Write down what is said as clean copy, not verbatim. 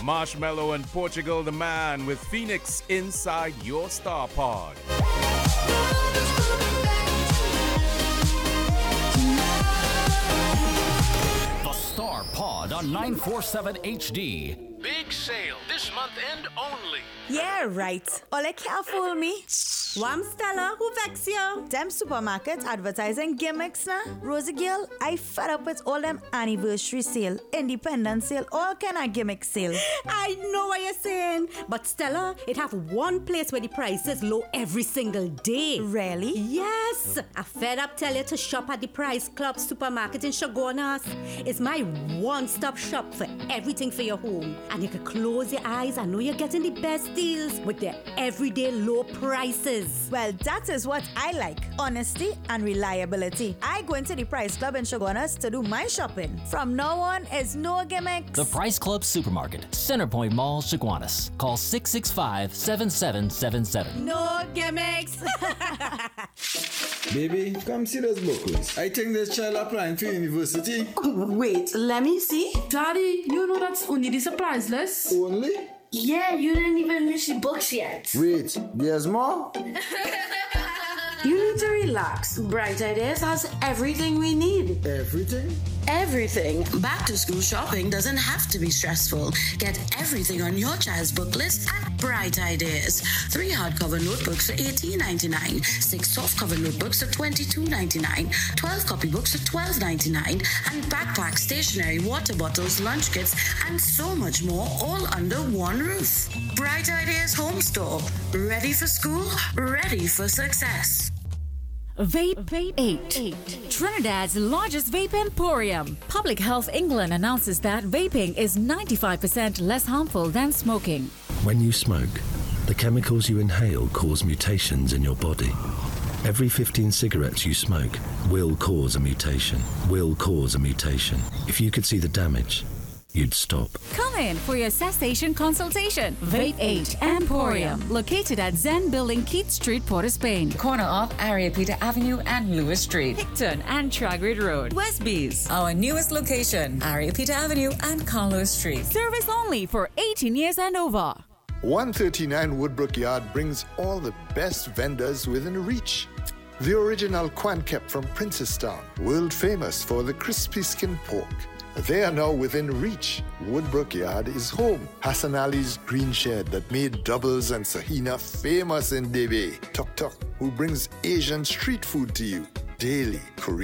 Marshmallow and Portugal the Man with Phoenix inside your Star Pod. The Star Pod on 947 HD. Big sale this month end only. Yeah, right. Ole can't fool me. Wham Stella, who vex you? Them supermarkets advertising gimmicks na. Rosie Girl, I fed up with all them anniversary sale, independence sale, all kind of gimmick sale. I know what you're saying, but Stella, it have one place where the price is low every single day. Really? Yes. I fed up tell you to shop at the Price Club supermarket in Chaguanas. It's my one-stop shop for everything for your home. And you can close your eyes and know you're getting the best deals with their everyday low prices. Well, that is what I like. Honesty and reliability. I go into the Price Club in Chaguanas to do my shopping. From now on, it's no gimmicks. The Price Club Supermarket, Centerpoint Mall, Chaguanas. Call 665-7777. No gimmicks. Baby, come see those booklets. I think this child applying for university. Wait, let me see. Daddy, you know that's only the surprise list. Only? Yeah, you didn't even finish the books yet. Wait, there's more? You need to relax. Bright Ideas has everything we need. Everything? Everything. Back to school shopping doesn't have to be stressful. Get everything on your child's book list at Bright Ideas. 3 hardcover notebooks for $18.99, 6 softcover notebooks for $22.99, 12 copybooks for $12.99, and backpack, stationery, water bottles, lunch kits, and so much more, all under one roof. Bright Ideas Home Store. Ready for school, ready for success. Vape 8. Trinidad's largest vape emporium. Public Health England announces that vaping is 95% less harmful than smoking. When you smoke, the chemicals you inhale cause mutations in your body. Every 15 cigarettes you smoke will cause a mutation. If you could see the damage, you'd stop. Come in for your cessation consultation. Vape 8 Emporium, located at Zen Building, Keith Street, Port of Spain. Corner of Ariapita Avenue and Lewis Street. Hickton and Tragrid Road. Westbees. Our newest location, Ariapita Avenue and Carlos Street. Service only for 18 years and over. 139 Woodbrook Yard brings all the best vendors within reach. The original Quankep from Princestown, world famous for the crispy skin pork. They are now within reach. Woodbrook Yard is home. Hassan Ali's green shed that made doubles and Sahina famous in Debe. Tok Tok, who brings Asian street food to you daily.